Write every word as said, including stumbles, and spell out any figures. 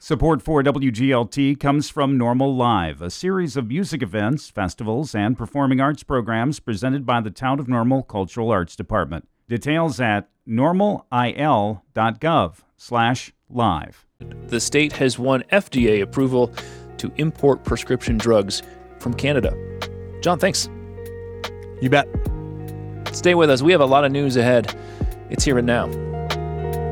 Support for W G L T comes from Normal Live, a series of music events, festivals, and performing arts programs presented by the Town of Normal Cultural Arts Department. Details at normalil.gov slash live. The state has won F D A approval to import prescription drugs from Canada. John, thanks. You bet. Stay with us. We have a lot of news ahead. It's here and now.